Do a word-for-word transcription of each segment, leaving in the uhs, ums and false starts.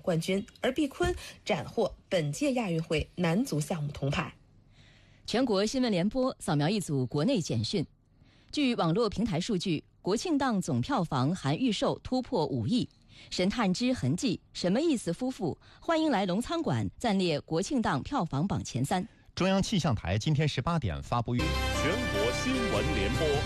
冠军，而毕坤斩获本届亚运会男足项目铜牌。 全国新闻联播扫描一组国内简讯。据网络平台数据，国庆档总票房含预售突破五亿。神探之痕迹、什么意思夫妇、欢迎来龙餐馆暂列国庆档票房榜前三。 中央气象台今天十八点发布全国新闻联播。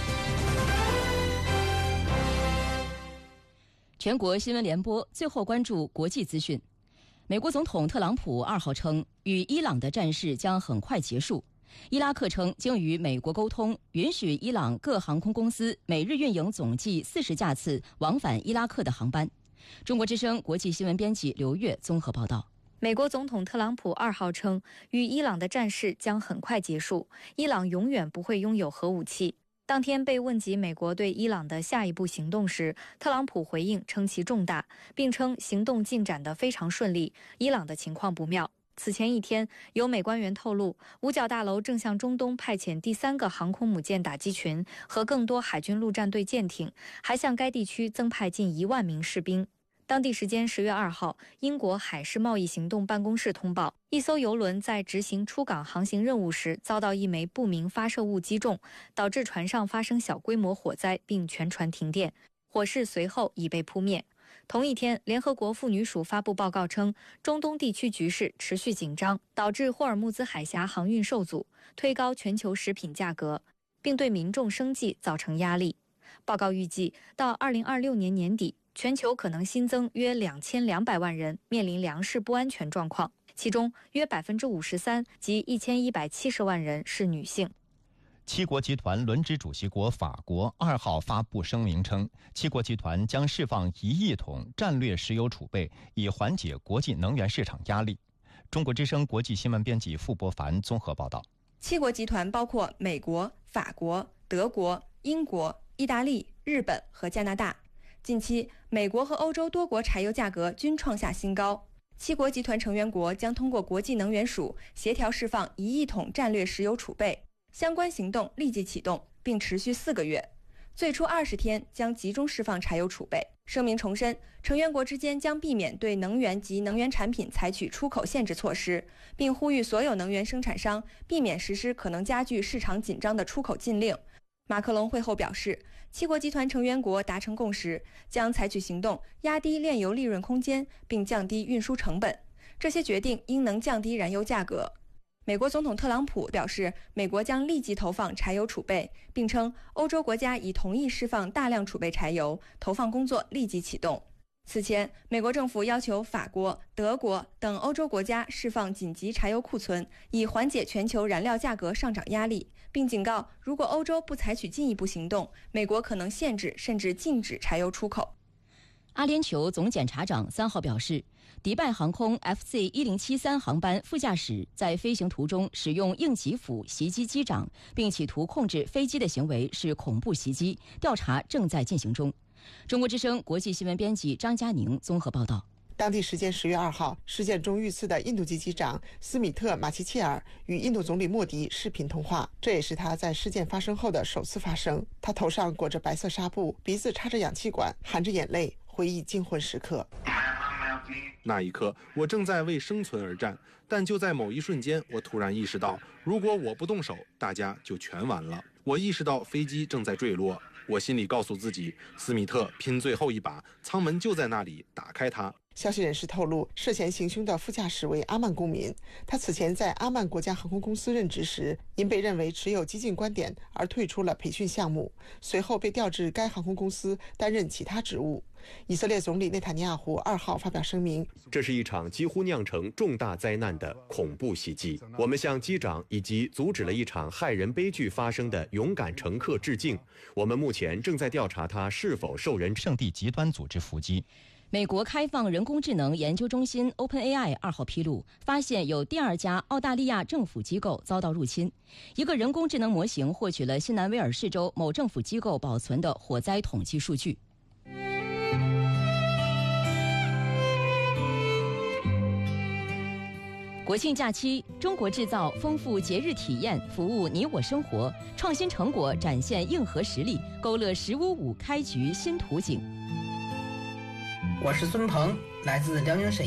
全国新闻联播最后关注国际资讯。美国总统特朗普二号称，与伊朗的战事将很快结束。伊拉克称经与美国沟通，允许伊朗各航空公司每日运营总计四十架次往返伊拉克的航班。中国之声国际新闻编辑刘月综合报道。 美国总统特朗普二号称，与伊朗的战事将很快结束，伊朗永远不会拥有核武器。当天被问及美国对伊朗的下一步行动时，特朗普回应称其重大，并称行动进展得非常顺利，伊朗的情况不妙。此前一天，有美官员透露，五角大楼正向中东派遣第三个航空母舰打击群和更多海军陆战队舰艇，还向该地区增派近一万名士兵。当地时间十月二号，英国海事贸易行动办公室通报，一艘邮轮在执行出港航行任务时遭到一枚不明发射物击中，导致船上发生小规模火灾，并全船停电，火势随后已被扑灭。同一天，联合国妇女署发布报告称，中东地区局势持续紧张，导致霍尔木兹海峡航运受阻，推高全球食品价格，并对民众生计造成压力。报告预计，到二零二六年年底，全球可能新增约两千两百万人面临粮食不安全状况，其中约百分之五十三，即一千一百七十万人是女性。 七国集团轮值主席国法国二号发布声明称，七国集团将释放一亿桶战略石油储备，以缓解国际能源市场压力。中国之声国际新闻编辑傅博凡综合报道。 七国集团包括美国、法国、德国、英国、意大利、日本和加拿大。近期，美国和欧洲多国柴油价格均创下新高。七国集团成员国将通过国际能源署协调释放一亿桶战略石油储备。相关行动立即启动，并持续四个月，最初二十天将集中释放柴油储备。声明重申，成员国之间将避免对能源及能源产品采取出口限制措施，并呼吁所有能源生产商避免实施可能加剧市场紧张的出口禁令。马克龙会后表示，七国集团成员国达成共识，将采取行动压低炼油利润空间，并降低运输成本。这些决定应能降低燃油价格。美国总统特朗普表示，美国将立即投放柴油储备，并称欧洲国家已同意释放大量储备柴油，投放工作立即启动。此前，美国政府要求法国、德国等欧洲国家释放紧急柴油库存，以缓解全球燃料价格上涨压力，并警告，如果欧洲不采取进一步行动，美国可能限制甚至禁止柴油出口。 阿联酋总检察长三号表示，迪拜航空 F C 一零七三航班副驾驶在飞行途中使用硬击斧袭击机长，并企图控制飞机的行为是恐怖袭击，调查正在进行中。中国之声国际新闻编辑张佳宁综合报道。 当地时间十月二号，事件中遇刺的印度籍机长斯米特·马奇切尔与印度总理莫迪视频通话，这也是他在事件发生后的首次发声。他头上裹着白色纱布，鼻子插着氧气管，含着眼泪，回忆惊魂时刻。 那一刻，我正在为生存而战，但就在某一瞬间，我突然意识到，如果我不动手，大家就全完了。我意识到飞机正在坠落，我心里告诉自己，斯米特拼最后一把，舱门就在那里，打开它。 消息人士透露，涉嫌行凶的副驾驶为阿曼公民，他此前在阿曼国家航空公司任职时，因被认为持有激进观点而退出了培训项目，随后被调至该航空公司担任其他职务。以色列总理内塔尼亚胡二号发表声明， 这是一场几乎酿成重大灾难的恐怖袭击，我们向机长以及阻止了一场害人悲剧发生的勇敢乘客致敬。我们目前正在调查他是否受人圣地极端组织伏击。 美国开放人工智能研究中心 OpenAI 二号披露，发现有第二家澳大利亚政府机构遭到入侵。一个人工智能模型获取了新南威尔士州某政府机构保存的火灾统计数据。国庆假期，中国制造丰富节日体验，服务你我生活，创新成果展现硬核实力，勾勒十五五开局新图景。 我是孙鹏，来自辽宁省